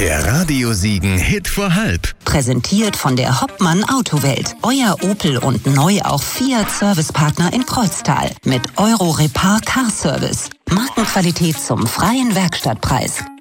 Der Radio Siegen Hit vor halb. Präsentiert von der Hoppmann Autowelt. Euer Opel und neu auch Fiat Servicepartner in Kreuztal. Mit Euro Repar Car Service. Markenqualität zum freien Werkstattpreis.